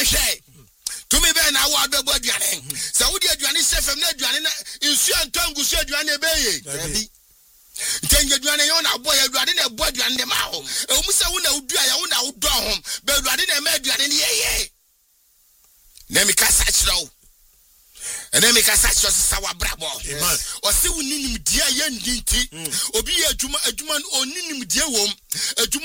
hwe to me be na wa bebo aduane sa wo di aduane sefem na aduane na insu antangu su aduane ebeye abi tenye aduane yo na boy aduane na bo aduane ma ho e mu se wo na udu aya wo na wo do ho be aduane na ma aduane ne yeye na mi ka sa chiro ene mi ka sa chiro sa wa brabo o se wo ninim dia ye ndinti obi ye adwuma oninim dia wom adwuma